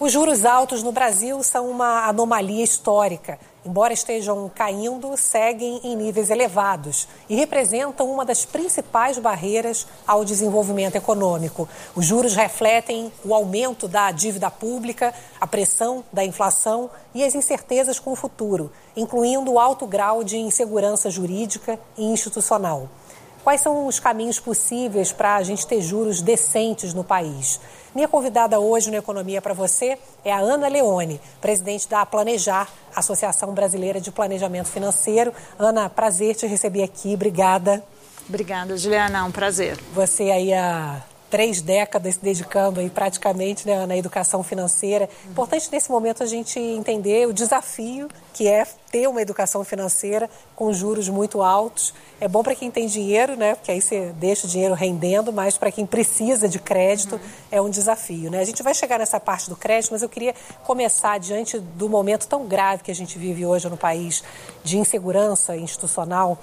Os juros altos no Brasil são uma anomalia histórica. Embora estejam caindo, seguem em níveis elevados e representam uma das principais barreiras ao desenvolvimento econômico. Os juros refletem o aumento da dívida pública, a pressão da inflação e as incertezas com o futuro, incluindo o alto grau de insegurança jurídica e institucional. Quais são os caminhos possíveis para a gente ter juros decentes no país? Minha convidada hoje no Economia para Você é a Ana Leone, presidente da Planejar, Associação Brasileira de Planejamento Financeiro. Ana, prazer te receber aqui, obrigada. Obrigada, Juliana, um prazer. Você aí há 3 décadas se dedicando aí praticamente, né, na educação financeira. Importante nesse momento a gente entender o desafio que é ter uma educação financeira com juros muito altos. É bom para quem tem dinheiro, né? Porque aí você deixa o dinheiro rendendo, mas para quem precisa de crédito é um desafio, né? A gente vai chegar nessa parte do crédito, mas eu queria começar diante do momento tão grave que a gente vive hoje no país de insegurança institucional.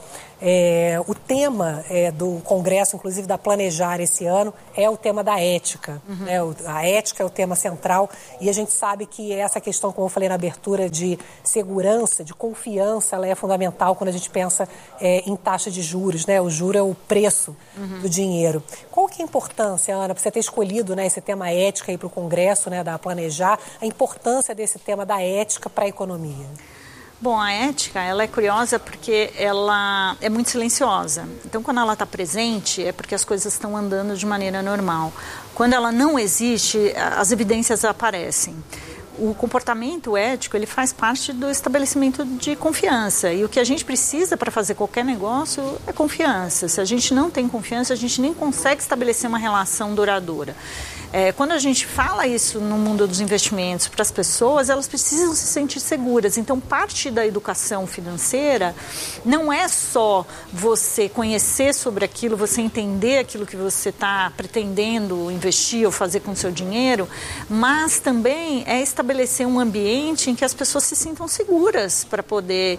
O tema do Congresso, inclusive da Planejar esse ano, é o tema da ética. Né? A ética é o tema central e a gente sabe que essa questão, como eu falei na abertura, de segurança, de confiança, ela é fundamental quando a gente pensa em taxa de juros, né? O juro é o preço do dinheiro. Qual que é a importância, Ana, para você ter escolhido, né, esse tema ética aí para o Congresso, né, da Planejar, a importância desse tema da ética para a economia? Bom, a ética, ela é curiosa porque ela é muito silenciosa. Então, quando ela está presente, é porque as coisas estão andando de maneira normal. Quando ela não existe, as evidências aparecem. O comportamento ético, ele faz parte do estabelecimento de confiança. E o que a gente precisa para fazer qualquer negócio é confiança. Se a gente não tem confiança, a gente nem consegue estabelecer uma relação duradoura. Quando a gente fala isso no mundo dos investimentos para as pessoas, elas precisam se sentir seguras. Então, parte da educação financeira não é só você conhecer sobre aquilo, você entender aquilo que você está pretendendo investir ou fazer com o seu dinheiro, mas também é estabelecer um ambiente em que as pessoas se sintam seguras para poder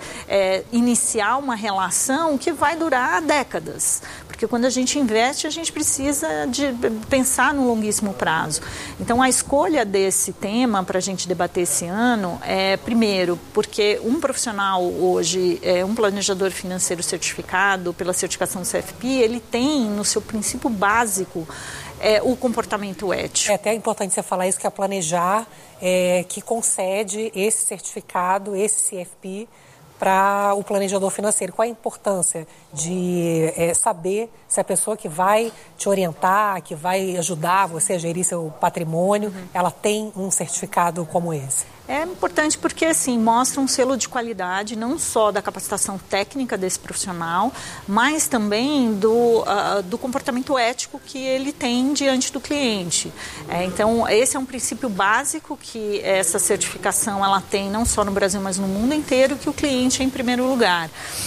iniciar uma relação que vai durar décadas. Porque quando a gente investe, a gente precisa de pensar no longuíssimo prazo. Então, a escolha desse tema para a gente debater esse ano é, primeiro, porque um profissional hoje, um planejador financeiro certificado pela certificação CFP, ele tem no seu princípio básico o comportamento ético. É até importante você falar isso, que a Planejar que concede esse certificado, esse CFP, para o planejador financeiro. Qual a importância de saber se a pessoa que vai te orientar, que vai ajudar você a gerir seu patrimônio, ela tem um certificado como esse? É importante porque, assim, mostra um selo de qualidade, não só da capacitação técnica desse profissional, mas também do comportamento ético que ele tem diante do cliente. Então, esse é um princípio básico que essa certificação ela tem não só no Brasil, mas no mundo inteiro, que o cliente é em primeiro lugar.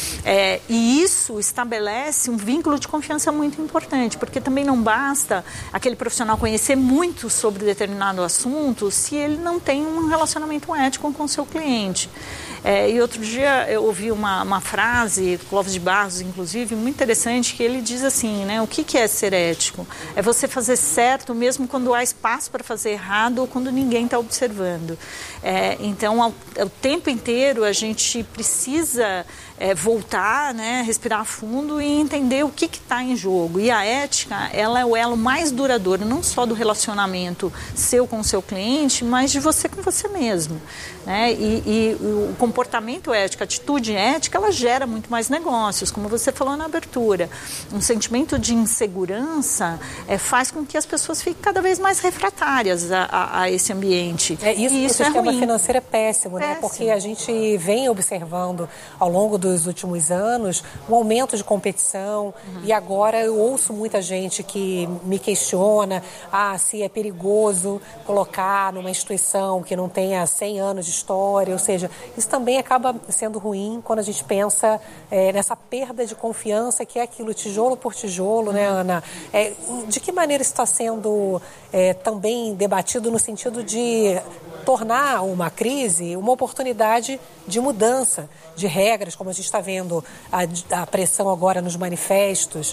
E isso estabelece um vínculo de confiança muito importante, porque também não basta aquele profissional conhecer muito sobre determinado assunto se ele não tem um relacionamento ético com o seu cliente. E outro dia eu ouvi uma frase, Clóvis de Barros, inclusive, muito interessante, que ele diz assim, né, o que é ser ético? É você fazer certo mesmo quando há espaço para fazer errado ou quando ninguém está observando. Então, o tempo inteiro a gente precisa voltar, né, respirar fundo e entender o que está em jogo. E a ética, ela é o elo mais duradouro, não só do relacionamento seu com o seu cliente, mas de você com você mesmo. Né? E o comportamento ético, a atitude ética, ela gera muito mais negócios, como você falou na abertura. Um sentimento de insegurança faz com que as pessoas fiquem cada vez mais refratárias a esse ambiente. Isso o sistema financeiro é péssimo, né? Porque a gente vem observando ao longo dos últimos anos um aumento de competição e agora eu ouço muita gente que me questiona se é perigoso colocar numa instituição que não tenha 100 anos de história, ou seja, isso também acaba sendo ruim quando a gente pensa nessa perda de confiança que é aquilo tijolo por tijolo, né, Ana? De que maneira isso está sendo também debatido no sentido de tornar uma crise uma oportunidade de mudança de regras, como a gente está vendo a pressão agora nos manifestos,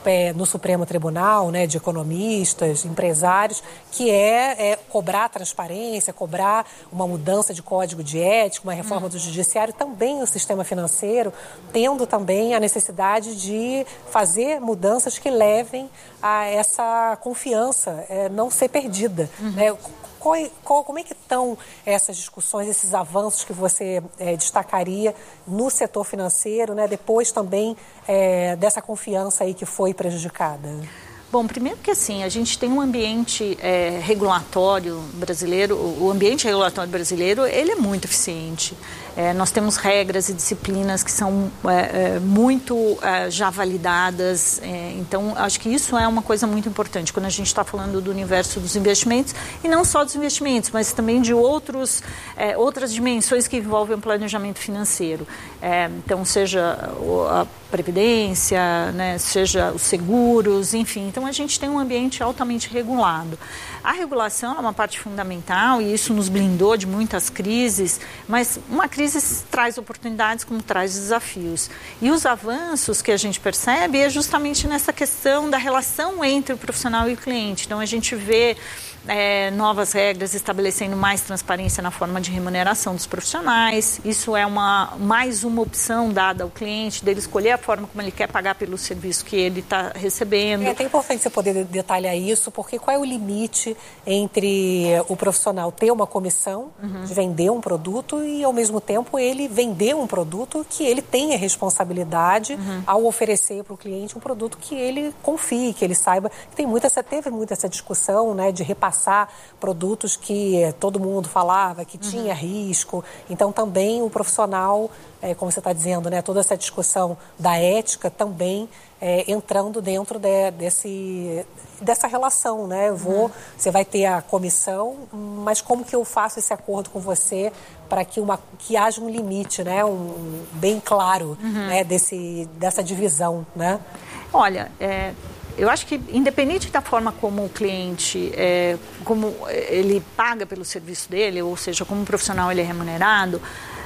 no Supremo Tribunal, né, de economistas, empresários, que é cobrar transparência, cobrar uma mudança de código de ética, uma reforma do judiciário, também o sistema financeiro, tendo também a necessidade de fazer mudanças que levem a essa confiança não ser perdida, né? Como é que estão essas discussões, esses avanços que você destacaria no setor financeiro, né, depois também dessa confiança aí que foi prejudicada? Bom, primeiro que assim, a gente tem um ambiente regulatório brasileiro, o ambiente regulatório brasileiro, ele é muito eficiente. Nós temos regras e disciplinas que são muito já validadas, então acho que isso é uma coisa muito importante quando a gente está falando do universo dos investimentos, e não só dos investimentos, mas também de outras dimensões que envolvem o planejamento financeiro. Então, seja a previdência, né, seja os seguros, enfim. Então, a gente tem um ambiente altamente regulado. A regulação é uma parte fundamental e isso nos blindou de muitas crises, mas uma crise traz oportunidades como traz desafios. E os avanços que a gente percebe é justamente nessa questão da relação entre o profissional e o cliente. Então, a gente vê novas regras estabelecendo mais transparência na forma de remuneração dos profissionais. Isso é mais uma opção dada ao cliente, dele escolher a forma como ele quer pagar pelo serviço que ele está recebendo. É até importante você poder detalhar isso, porque qual é o limite entre o profissional ter uma comissão de vender um produto e, ao mesmo tempo, ele vender um produto que ele tenha responsabilidade ao oferecer para o cliente um produto que ele confie, que ele saiba. Teve muito essa discussão, né, de repassar produtos que todo mundo falava que tinha risco. Então, também o profissional, como você está dizendo, né, toda essa discussão da ética também entrando dentro dessa relação, né? Você vai ter a comissão, mas como que eu faço esse acordo com você para que haja um limite, né, bem claro, né, dessa divisão, né? Olha, eu acho que, independente da forma como o cliente, como ele paga pelo serviço dele, ou seja, como profissional ele é remunerado,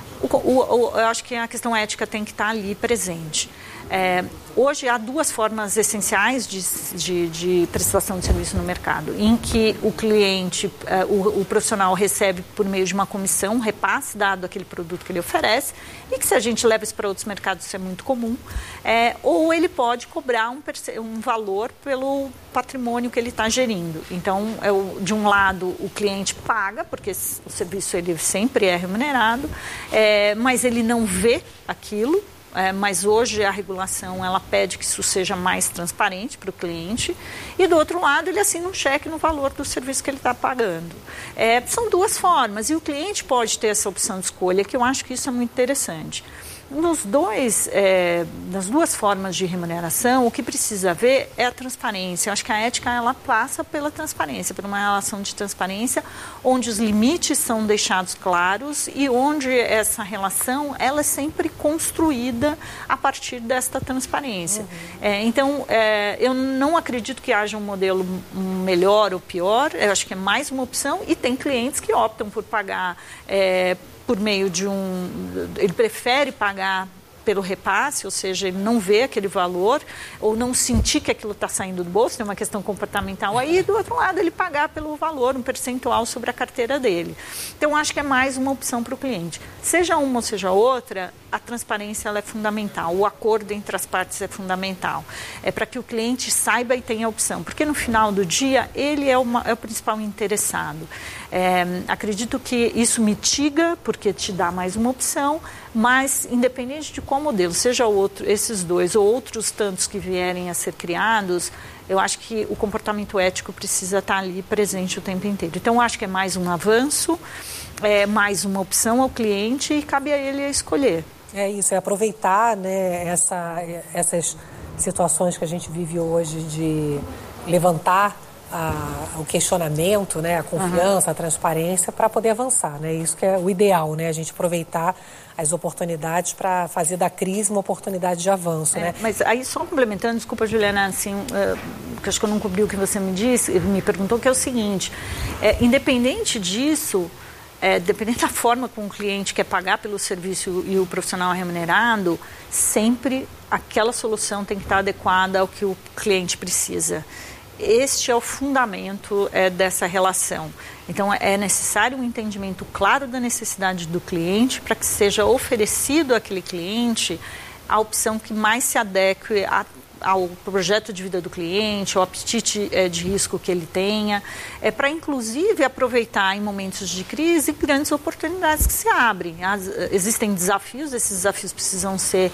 eu acho que a questão ética tem que estar ali presente. Hoje há duas formas essenciais de prestação de serviço no mercado, em que o cliente, o profissional recebe por meio de uma comissão, um repasse dado aquele produto que ele oferece, e que se a gente leva isso para outros mercados isso é muito comum, ou ele pode cobrar um valor pelo patrimônio que ele está gerindo. Então, de um lado, o cliente paga, porque o serviço ele sempre é remunerado, mas ele não vê aquilo. Mas hoje a regulação ela pede que isso seja mais transparente para o cliente, e do outro lado ele assina um cheque no valor do serviço que ele está pagando. São duas formas, e o cliente pode ter essa opção de escolha, que eu acho que isso é muito interessante. Nas duas formas de remuneração, o que precisa ver é a transparência. Eu acho que a ética ela passa pela transparência, por uma relação de transparência, onde os limites são deixados claros e onde essa relação ela é sempre construída a partir desta transparência. Então, eu não acredito que haja um modelo melhor ou pior, eu acho que é mais uma opção, e tem clientes que optam por pagar por meio de ele prefere pagar pelo repasse, ou seja, ele não vê aquele valor ou não sentir que aquilo está saindo do bolso, tem uma questão comportamental aí, e do outro lado ele pagar pelo valor, um percentual sobre a carteira dele. Então, acho que é mais uma opção para o cliente. Seja uma ou seja outra, a transparência ela é fundamental, o acordo entre as partes é fundamental. É para que o cliente saiba e tenha opção, porque no final do dia ele é o principal interessado. Acredito que isso mitiga, porque te dá mais uma opção, mas independente de qual modelo, seja esses dois ou outros tantos que vierem a ser criados, eu acho que o comportamento ético precisa estar ali presente o tempo inteiro. Então, eu acho que é mais um avanço, mais uma opção ao cliente e cabe a ele a escolher. É isso, é aproveitar, né, essas situações que a gente vive hoje de levantar o questionamento, né, a confiança, a transparência, para poder avançar, né? Isso que é o ideal, né? A gente aproveitar as oportunidades para fazer da crise uma oportunidade de avanço, né? Mas aí, só complementando, desculpa, Juliana, assim, que acho que eu não cobri o que você me perguntou, que é o seguinte, independente disso, dependendo da forma como o cliente quer pagar pelo serviço e o profissional é remunerado, sempre aquela solução tem que estar adequada ao que o cliente precisa. Este é o fundamento dessa relação. Então, é necessário um entendimento claro da necessidade do cliente para que seja oferecido àquele cliente a opção que mais se adeque ao projeto de vida do cliente, ao apetite de risco que ele tenha, para inclusive aproveitar em momentos de crise grandes oportunidades que se abrem. Existem desafios, esses desafios precisam ser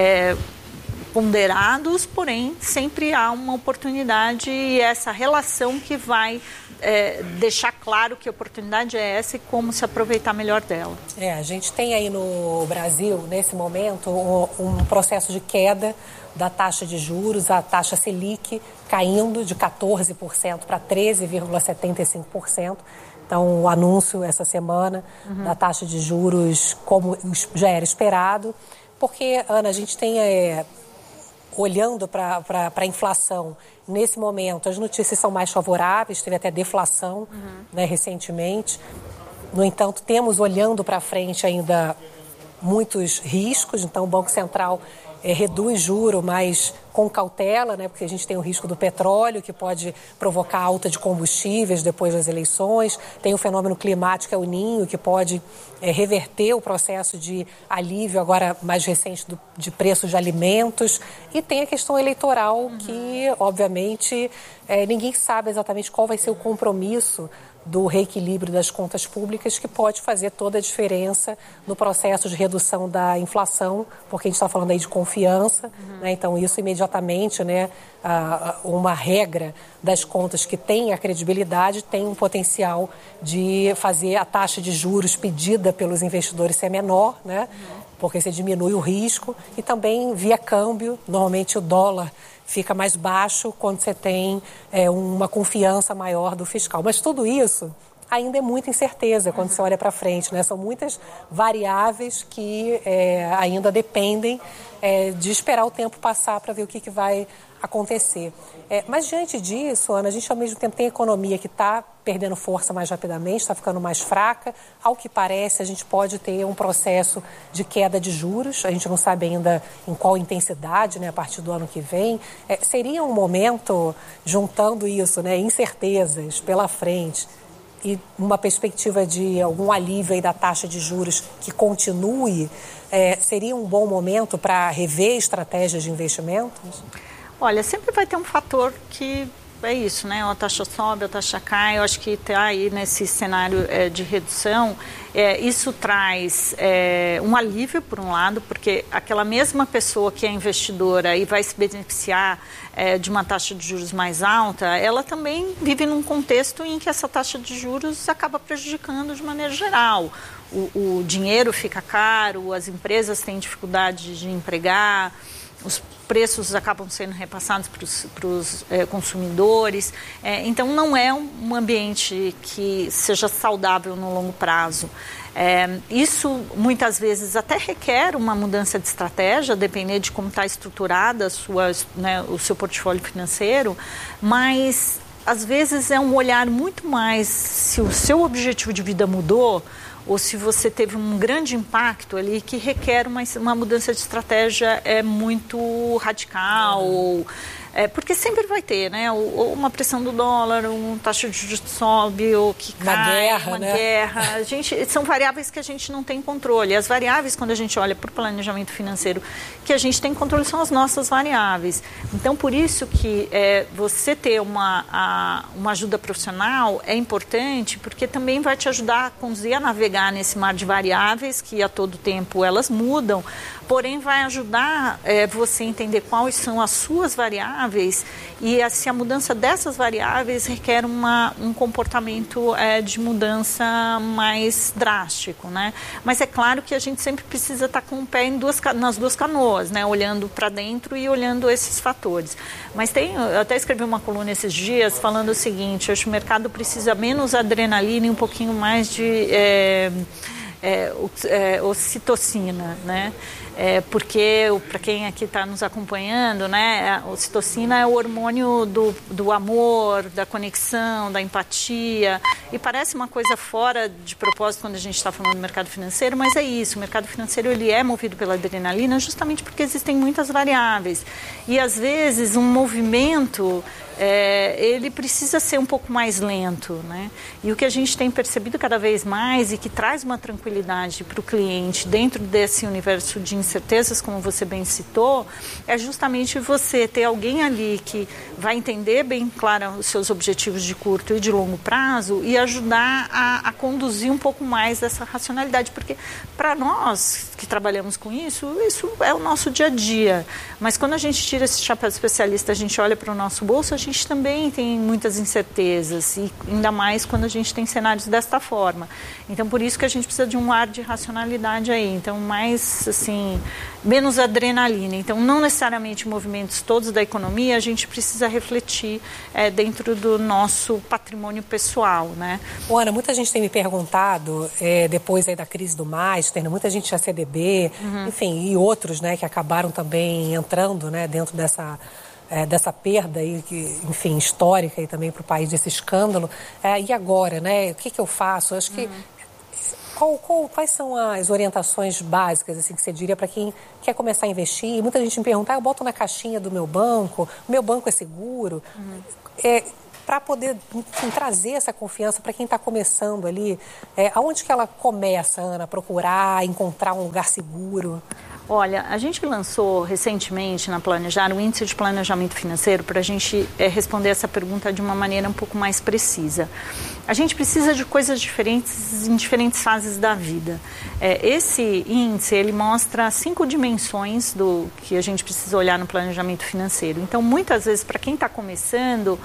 ponderados, porém sempre há uma oportunidade e essa relação que vai deixar claro que oportunidade é essa e como se aproveitar melhor dela. A gente tem aí no Brasil, nesse momento, um processo de queda da taxa de juros, a taxa Selic caindo de 14% para 13,75%. Então, o anúncio essa semana da taxa de juros, como já era esperado, porque, Ana, a gente tem, olhando para a inflação, nesse momento as notícias são mais favoráveis, teve até deflação recentemente. No entanto, temos, olhando para frente ainda, muitos riscos. Então, o Banco Central reduz juro, mas com cautela, porque a gente tem o risco do petróleo, que pode provocar alta de combustíveis depois das eleições. Tem o fenômeno climático, que é o Ninho, que pode reverter o processo de alívio, agora mais recente, de preços de alimentos. E tem a questão eleitoral, que, obviamente, ninguém sabe exatamente qual vai ser o compromisso do reequilíbrio das contas públicas, que pode fazer toda a diferença no processo de redução da inflação, porque a gente está falando aí de confiança, então isso imediatamente, uma regra das contas que tem a credibilidade, tem um potencial de fazer a taxa de juros pedida pelos investidores ser menor, porque você diminui o risco, e também via câmbio, normalmente o dólar fica mais baixo quando você tem uma confiança maior do fiscal. Mas tudo isso ainda é muita incerteza quando você olha para frente, São muitas variáveis que ainda dependem de esperar o tempo passar para ver o que vai acontecer. Mas diante disso, Ana, a gente ao mesmo tempo tem a economia que está perdendo força mais rapidamente, está ficando mais fraca. Ao que parece, a gente pode ter um processo de queda de juros. A gente não sabe ainda em qual intensidade, a partir do ano que vem. Seria um momento, juntando isso, incertezas pela frente, e uma perspectiva de algum alívio aí da taxa de juros que continue, seria um bom momento para rever estratégias de investimentos? Olha, sempre vai ter um fator que é isso, a taxa sobe, a taxa cai. Eu acho que está aí nesse cenário de redução. Isso traz um alívio, por um lado, porque aquela mesma pessoa que é investidora e vai se beneficiar de uma taxa de juros mais alta, ela também vive num contexto em que essa taxa de juros acaba prejudicando de maneira geral. O dinheiro fica caro, as empresas têm dificuldade de empregar, os preços acabam sendo repassados para os consumidores. Então, não é um ambiente que seja saudável no longo prazo. Isso, muitas vezes, até requer uma mudança de estratégia, depender de como está estruturada o seu portfólio financeiro, mas, às vezes, é um olhar muito mais se o seu objetivo de vida mudou, ou se você teve um grande impacto ali que requer uma mudança de estratégia muito radical, porque sempre vai ter, ou uma pressão do dólar, uma taxa de juros sobe, ou que cai, uma guerra. São variáveis que a gente não tem controle. As variáveis, quando a gente olha para o planejamento financeiro, que a gente tem controle são as nossas variáveis. Então, por isso que você ter uma ajuda profissional é importante, porque também vai te ajudar a conduzir, a navegar nesse mar de variáveis, que a todo tempo elas mudam, porém vai ajudar você a entender quais são as suas variáveis e se a mudança dessas variáveis requer um comportamento de mudança mais drástico, Mas é claro que a gente sempre precisa estar com o pé nas duas canoas, olhando para dentro e olhando esses fatores. Mas eu até escrevi uma coluna esses dias falando o seguinte: acho que o mercado precisa menos adrenalina e um pouquinho mais de ocitocina, né? Porque, para quem aqui está nos acompanhando, né, a ocitocina é o hormônio do amor, da conexão, da empatia, e parece uma coisa fora de propósito quando a gente está falando do mercado financeiro, mas é isso, o mercado financeiro ele é movido pela adrenalina justamente porque existem muitas variáveis, e às vezes um movimento ele precisa ser um pouco mais lento, né? E o que a gente tem percebido cada vez mais e que traz uma tranquilidade para o cliente dentro desse universo de incertezas, como você bem citou, é justamente você ter alguém ali que vai entender bem claro os seus objetivos de curto e de longo prazo e ajudar a conduzir um pouco mais essa racionalidade, porque para nós que trabalhamos com isso é o nosso dia a dia, mas quando a gente tira esse chapéu de especialista, a gente olha para o nosso bolso, a gente também tem muitas incertezas, e ainda mais quando a gente tem cenários desta forma. Então, por isso que a gente precisa de um ar de racionalidade aí. Então, mais, assim, menos adrenalina. Então, não necessariamente movimentos todos da economia, a gente precisa refletir dentro do nosso patrimônio pessoal, né? Ana, muita gente tem me perguntado, depois aí da crise do Master, muita gente da CDB, enfim, e outros, né, que acabaram também entrando, né, dentro dessa perda aí, enfim, histórica e também para o país, desse escândalo. E agora, né? O que eu faço? Acho que quais são as orientações básicas assim, que você diria para quem quer começar a investir? Muita gente me pergunta, eu boto na caixinha do meu banco, o meu banco é seguro? Para poder, enfim, trazer essa confiança para quem está começando ali, aonde que ela começa, Ana, a procurar, encontrar um lugar seguro? Olha, a gente lançou recentemente na Planejar o índice de planejamento financeiro para a gente responder essa pergunta de uma maneira um pouco mais precisa. A gente precisa de coisas diferentes em diferentes fases da vida. Esse índice, ele mostra 5 dimensões do que a gente precisa olhar no planejamento financeiro. Então, muitas vezes, para quem está começando,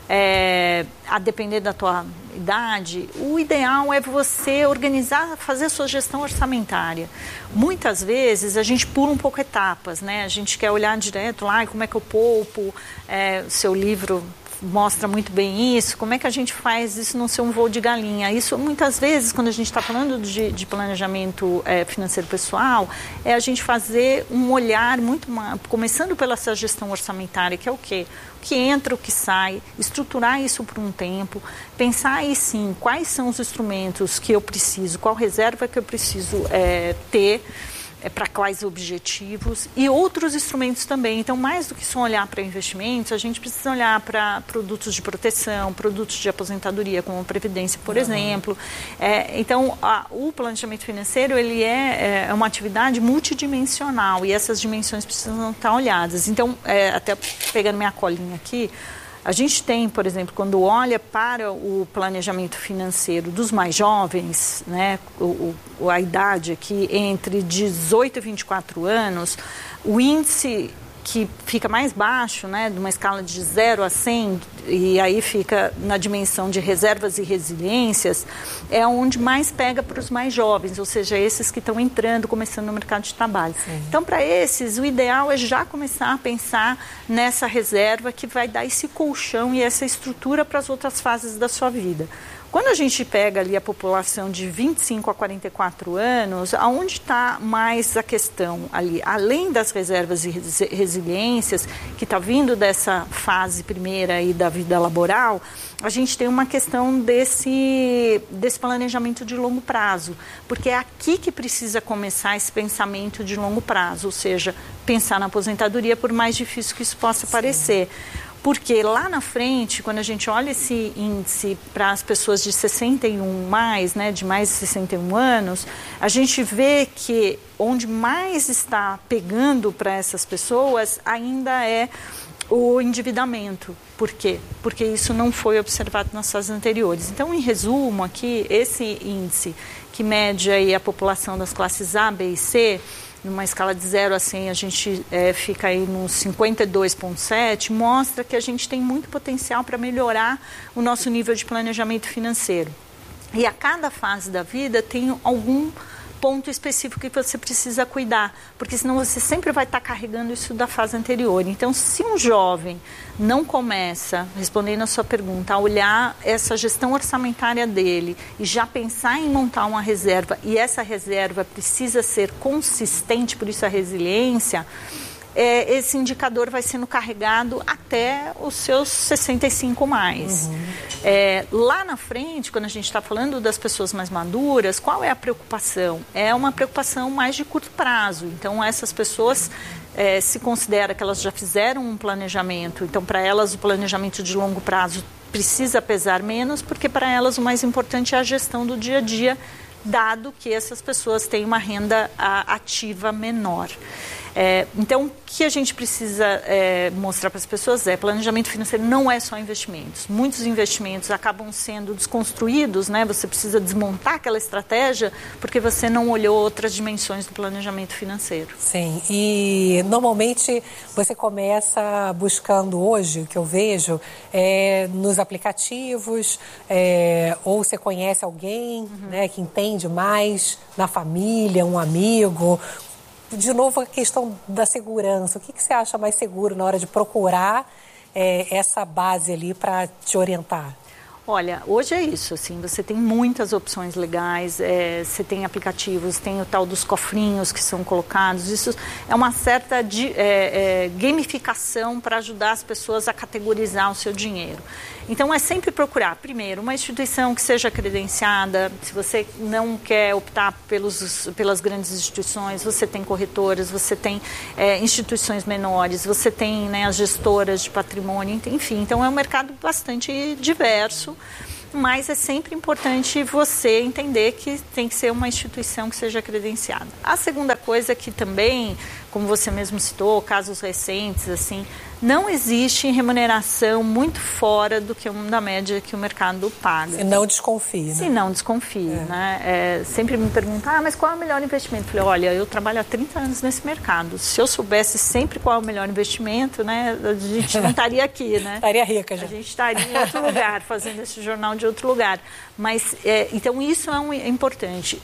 a depender da tua idade, o ideal é você organizar, fazer a sua gestão orçamentária. Muitas vezes a gente pula um pouco etapas, né? A gente quer olhar direto lá, como é que eu poupo, o seu livro mostra muito bem isso, como é que a gente faz isso não ser um voo de galinha. Isso, muitas vezes, quando a gente está falando de planejamento financeiro pessoal, é a gente fazer um olhar muito mais, começando pela essa gestão orçamentária, que é o quê? O que entra, o que sai, estruturar isso por um tempo, pensar aí sim, quais são os instrumentos que eu preciso, qual reserva que eu preciso ter, para quais objetivos e outros instrumentos também. Então, mais do que só olhar para investimentos, a gente precisa olhar para produtos de proteção, produtos de aposentadoria, como a Previdência, por exemplo. Então, o planejamento financeiro, ele é uma atividade multidimensional e essas dimensões precisam estar olhadas. Então, até pegando minha colinha aqui, a gente tem, por exemplo, quando olha para o planejamento financeiro dos mais jovens, né, a idade aqui entre 18 e 24 anos, o índice que fica mais baixo, né, de uma escala de 0 a 100, e aí fica na dimensão de reservas e resiliências, é onde mais pega para os mais jovens, ou seja, esses que estão entrando, começando no mercado de trabalho. Sim. Então, para esses, o ideal é já começar a pensar nessa reserva que vai dar esse colchão e essa estrutura para as outras fases da sua vida. Quando a gente pega ali a população de 25 a 44 anos, aonde está mais a questão ali? Além das reservas e resiliências, que está vindo dessa fase primeira aí da vida laboral, a gente tem uma questão desse planejamento de longo prazo, porque é aqui que precisa começar esse pensamento de longo prazo, ou seja, pensar na aposentadoria, por mais difícil que isso possa parecer. Porque lá na frente, quando a gente olha esse índice para as pessoas de 61 mais, né, de mais de 61 anos, a gente vê que onde mais está pegando para essas pessoas ainda é o endividamento. Por quê? Porque isso não foi observado nas fases anteriores. Então, em resumo aqui, esse índice que mede aí a população das classes A, B e C, numa escala de 0 a 100, a gente fica aí nos 52,7, mostra que a gente tem muito potencial para melhorar o nosso nível de planejamento financeiro. E a cada fase da vida tem algum ponto específico que você precisa cuidar, porque senão você sempre vai estar carregando isso da fase anterior. Então, se um jovem não começa, respondendo a sua pergunta, a olhar essa gestão orçamentária dele e já pensar em montar uma reserva, e essa reserva precisa ser consistente, por isso a resiliência, esse indicador vai sendo carregado até os seus 65 mais. Lá na frente, quando a gente está falando das pessoas mais maduras, qual é a preocupação? É uma preocupação mais de curto prazo. Então, essas pessoas se considera que elas já fizeram um planejamento. Então, para elas, o planejamento de longo prazo precisa pesar menos, porque para elas o mais importante é a gestão do dia a dia, dado que essas pessoas têm uma renda ativa menor. Então, o que a gente precisa mostrar para as pessoas planejamento financeiro não é só investimentos. Muitos investimentos acabam sendo desconstruídos, né? Você precisa desmontar aquela estratégia porque você não olhou outras dimensões do planejamento financeiro. Sim, e normalmente você começa buscando hoje, o que eu vejo, nos aplicativos, ou você conhece alguém, né, que entende mais, na família, um amigo. De novo, a questão da segurança. O que você acha mais seguro na hora de procurar essa base ali para te orientar? Olha, hoje é isso, assim, você tem muitas opções legais, você tem aplicativos, tem o tal dos cofrinhos que são colocados, isso é uma certa gamificação para ajudar as pessoas a categorizar o seu dinheiro. Então, é sempre procurar, primeiro, uma instituição que seja credenciada. Se você não quer optar pelas grandes instituições, você tem corretoras, você tem instituições menores, você tem, né, as gestoras de patrimônio, enfim. Então, é um mercado bastante diverso, mas é sempre importante você entender que tem que ser uma instituição que seja credenciada. A segunda coisa é que também, como você mesmo citou, casos recentes, assim, não existe remuneração muito fora da média que o mercado paga. Se não desconfie, né? Se não desconfie, né? Sempre me perguntam, mas qual é o melhor investimento? Eu falei, olha, eu trabalho há 30 anos nesse mercado. Se eu soubesse sempre qual é o melhor investimento, né, a gente não estaria aqui, né? Estaria rica já. A gente estaria em outro lugar, fazendo esse jornal de outro lugar. Mas, então, isso é importante.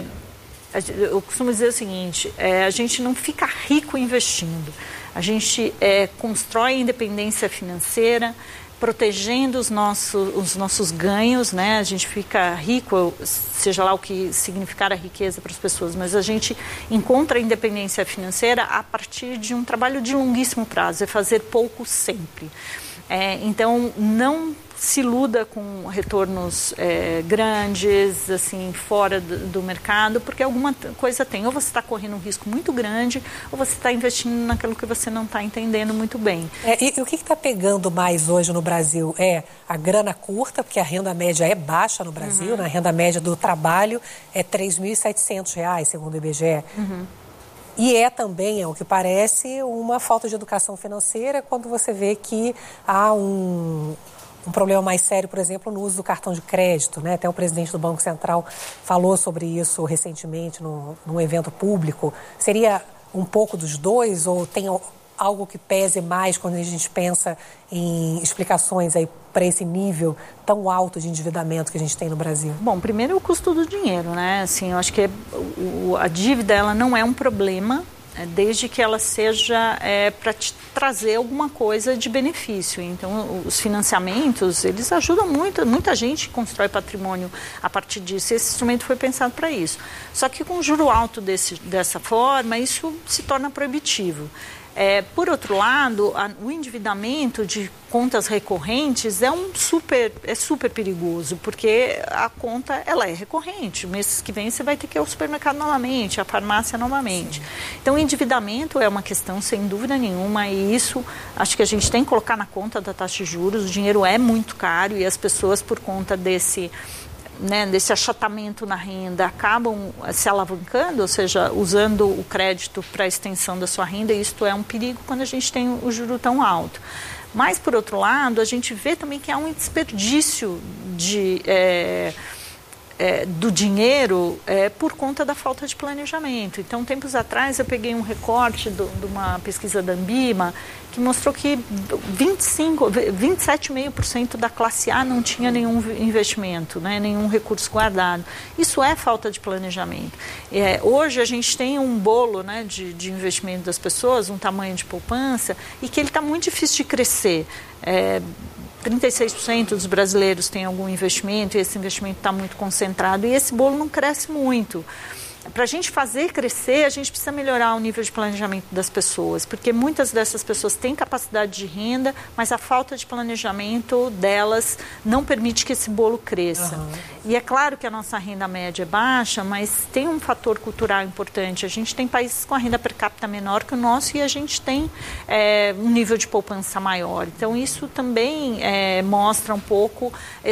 Eu costumo dizer o seguinte, a gente não fica rico investindo. A gente constrói independência financeira, protegendo os nossos ganhos, né? A gente fica rico, seja lá o que significar a riqueza para as pessoas, mas a gente encontra a independência financeira a partir de um trabalho de longuíssimo prazo, é fazer pouco sempre. Então, não se iluda com retornos grandes, assim, fora do mercado, porque alguma coisa tem. Ou você está correndo um risco muito grande, ou você está investindo naquilo que você não está entendendo muito bem. E o que está pegando mais hoje no Brasil? É a grana curta, porque a renda média é baixa no Brasil, né? A renda média do trabalho é R$ 3.700, segundo o IBGE. E também, o que parece, uma falta de educação financeira quando você vê que há um problema mais sério, por exemplo, no uso do cartão de crédito, né? Até o presidente do Banco Central falou sobre isso recentemente num evento público. Seria um pouco dos dois ou tem algo que pese mais quando a gente pensa em explicações aí para esse nível tão alto de endividamento que a gente tem no Brasil? Bom, primeiro o custo do dinheiro, né? Assim, eu acho que a dívida ela não é um problema, desde que ela seja para te trazer alguma coisa de benefício. Então, os financiamentos, eles ajudam muito, muita gente constrói patrimônio a partir disso. Esse instrumento foi pensado para isso. Só que com juro alto dessa forma, isso se torna proibitivo. Por outro lado, o endividamento de contas recorrentes é super perigoso, porque a conta ela é recorrente. Meses que vem você vai ter que ir ao supermercado novamente, à farmácia novamente. Sim. Então, o endividamento é uma questão, sem dúvida nenhuma, e isso acho que a gente tem que colocar na conta da taxa de juros. O dinheiro é muito caro e as pessoas, por conta desse achatamento na renda, acabam se alavancando, ou seja, usando o crédito para a extensão da sua renda, e isto é um perigo quando a gente tem o juro tão alto. Mas, por outro lado, a gente vê também que há um desperdício do dinheiro por conta da falta de planejamento. Então, tempos atrás, eu peguei um recorte de uma pesquisa da Ambima que mostrou que 27,5% da classe A não tinha nenhum investimento, né, nenhum recurso guardado. Isso é falta de planejamento. Hoje, a gente tem um bolo, né, de investimento das pessoas, um tamanho de poupança, e que ele está muito difícil de crescer. 36% dos brasileiros têm algum investimento e esse investimento está muito concentrado e esse bolo não cresce muito. Para a gente fazer crescer, a gente precisa melhorar o nível de planejamento das pessoas, porque muitas dessas pessoas têm capacidade de renda, mas a falta de planejamento delas não permite que esse bolo cresça. Uhum. E é claro que a nossa renda média é baixa, mas tem um fator cultural importante. A gente tem países com a renda per capita menor que o nosso e a gente tem um nível de poupança maior. Então, isso também mostra um pouco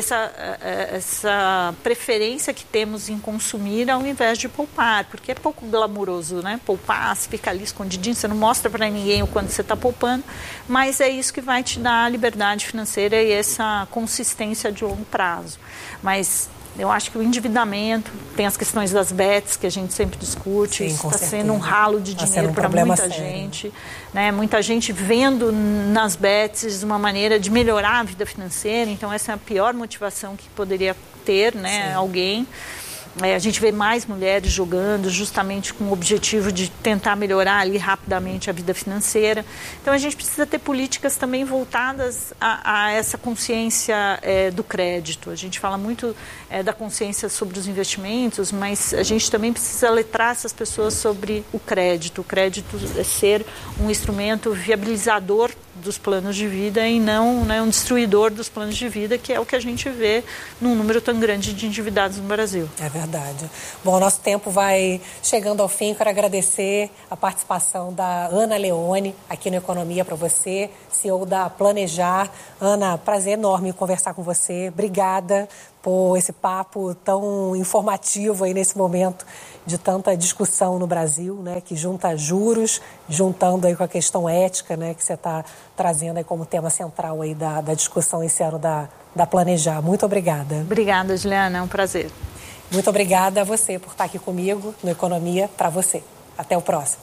essa preferência que temos em consumir ao invés de poupar. Porque é pouco glamuroso, né? Poupar, se fica ali escondidinho, você não mostra para ninguém o quanto você está poupando, mas é isso que vai te dar a liberdade financeira e essa consistência de longo prazo. Mas eu acho que o endividamento, tem as questões das bets que a gente sempre discute, sim, isso está sendo um ralo de dinheiro para muita gente, né? Muita gente vendo nas bets uma maneira de melhorar a vida financeira, então essa é a pior motivação que poderia ter, né, alguém. A gente vê mais mulheres jogando justamente com o objetivo de tentar melhorar ali rapidamente a vida financeira. Então, a gente precisa ter políticas também voltadas a essa consciência do crédito. A gente fala muito da consciência sobre os investimentos, mas a gente também precisa letrar essas pessoas sobre o crédito. O crédito é ser um instrumento viabilizador dos planos de vida e não, né, um destruidor dos planos de vida, que é o que a gente vê num número tão grande de endividados no Brasil. É verdade. Bom, nosso tempo vai chegando ao fim. Quero agradecer a participação da Ana Leone aqui no Economia para você, CEO da Planejar. Ana, prazer enorme conversar com você. Obrigada por esse papo tão informativo aí nesse momento de tanta discussão no Brasil, né, que junta juros, juntando aí com a questão ética, né, que você está trazendo aí como tema central aí da discussão esse ano da Planejar. Muito obrigada. Obrigada, Juliana, é um prazer. Muito obrigada a você por estar aqui comigo no Economia para você. Até o próximo.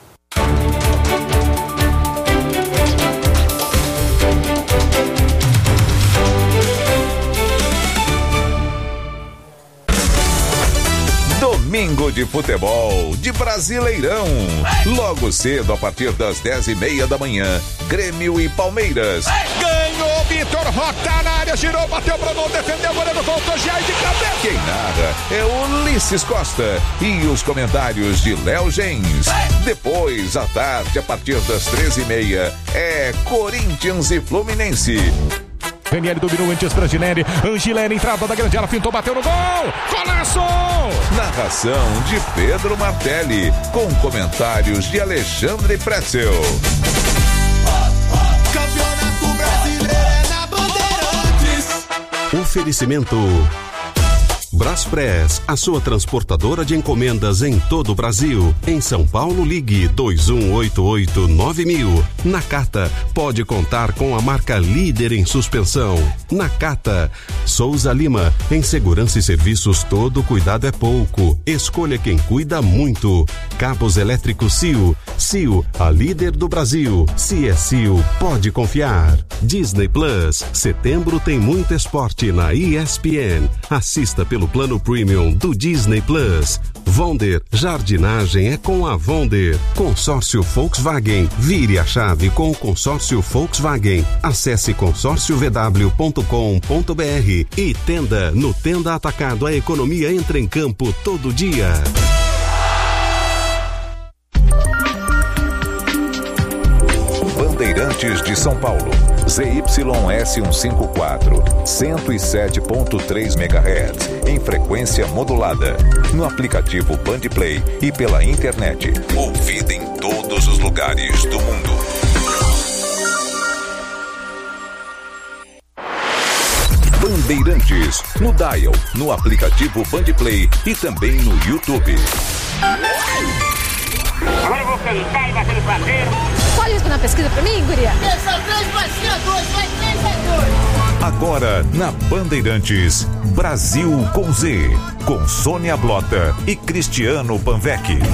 Domingo de futebol, de Brasileirão. Logo cedo, a partir das 10h30 da manhã, Grêmio e Palmeiras. Ganhou, Vitor Roque, tá na área, girou, bateu pra gol, defendeu, Moreno, voltou, Jair de cabeça. Quem narra é Ulisses Costa e os comentários de Léo Gens. Depois, à tarde, a partir das 13h30, é Corinthians e Fluminense. Ranieri dominou antes para Ginelli. Angelini, entrada da grande área, fintou, bateu no gol. Golaço! Narração de Pedro Martelli, com comentários de Alexandre Pretzel. Campeonato Brasileiro é na Bandeirantes. Oferecimento Braspress, a sua transportadora de encomendas em todo o Brasil. Em São Paulo, ligue 2188-9000. Nakata, pode contar com a marca líder em suspensão. Nakata. Souza Lima, em segurança e serviços todo cuidado é pouco. Escolha quem cuida muito. Cabos elétricos CIO. CIO, a líder do Brasil. Se é CIO, pode confiar. Disney Plus, setembro tem muito esporte na ESPN. Assista pelo plano premium do Disney Plus. Vonder, jardinagem é com a Vonder. Consórcio Volkswagen, vire a chave com o consórcio Volkswagen. Acesse consórciovw.com.br e Tenda, no Tenda Atacado, a economia entra em campo todo dia. Bandeirantes de São Paulo, ZYS 154, 107.3 MHz, em frequência modulada, no aplicativo Bandplay e pela internet, ouvida em todos os lugares do mundo. Bandeirantes, no dial, no aplicativo Bandplay e também no YouTube. Agora eu vou cantar e bater no parceiro. Olha isso na pesquisa pra mim, guria. Pensa 3, vai ser 2, vai 3, vai 2. Agora na Bandeirantes, Brasil com Z, com Sônia Blota e Cristiano Panvec.